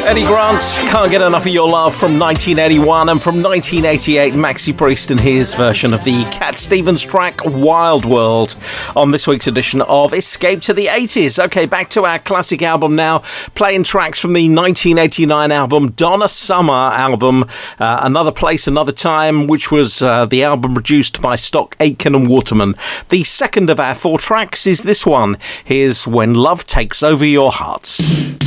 Eddie Grant, Can't Get Enough of Your Love from 1981, and from 1988, Maxi Priest and his version of the Cat Stevens track Wild World on this week's edition of Escape to the 80s. Okay, back to our classic album now, playing tracks from the 1989 album Donna Summer album, Another Place, Another Time, which was the album produced by Stock Aitken and Waterman. The second of our 4 tracks is this one. Here's When Love Takes Over Your Heart.